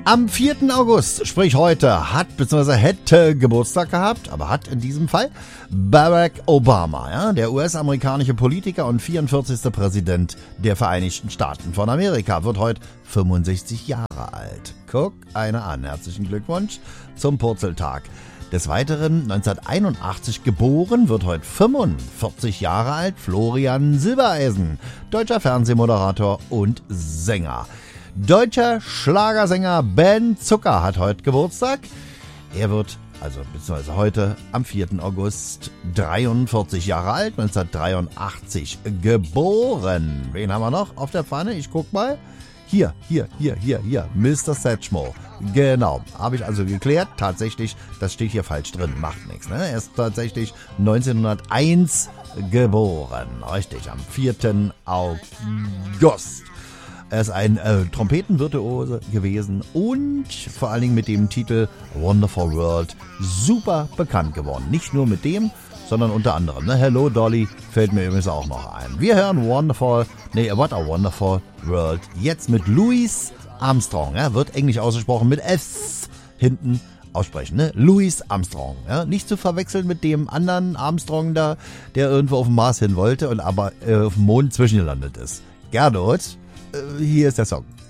Am 4. August, sprich heute, hat bzw. hätte Geburtstag gehabt, aber hat in diesem Fall Barack Obama, ja, der US-amerikanische Politiker und 44. Präsident der Vereinigten Staaten von Amerika, wird heute 65 Jahre alt. Guck einer an, herzlichen Glückwunsch zum Purzeltag. Des Weiteren 1981 geboren, wird heute 45 Jahre alt, Florian Silbereisen, deutscher Fernsehmoderator und Sänger. Deutscher Schlagersänger Ben Zucker hat heute Geburtstag. Er wird, beziehungsweise heute, am 4. August 43 Jahre alt, 1983 geboren. Wen haben wir noch auf der Pfanne? Ich guck mal. Hier, Mr. Satchmo. Genau, habe ich also geklärt. Tatsächlich, das steht hier falsch drin, macht nichts. Ne? Er ist tatsächlich 1901 geboren. Richtig, am 4. August. Er ist ein Trompetenvirtuose gewesen und vor allen Dingen mit dem Titel Wonderful World super bekannt geworden. Nicht nur mit dem, sondern unter anderem. Ne? Hello Dolly fällt mir übrigens auch noch ein. Wir hören What a Wonderful World. Jetzt mit Louis Armstrong. Ja? Wird englisch ausgesprochen mit S hinten aussprechen. Ne? Louis Armstrong. Ja? Nicht zu verwechseln mit dem anderen Armstrong da, der irgendwo auf dem Mars hin wollte und aber auf dem Mond zwischengelandet ist. Gernot. Hier ist der Song.